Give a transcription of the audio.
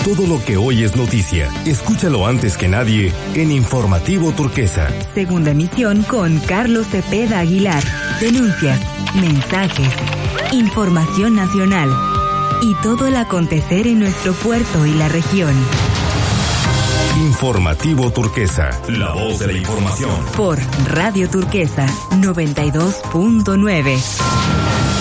Todo lo que hoy es noticia, escúchalo antes que nadie en Informativo Turquesa. Segunda emisión con Carlos Cepeda Aguilar. Denuncias, mensajes, información nacional y todo el acontecer en nuestro puerto y la región. Informativo Turquesa, la voz de la información. Por Radio Turquesa 92.9.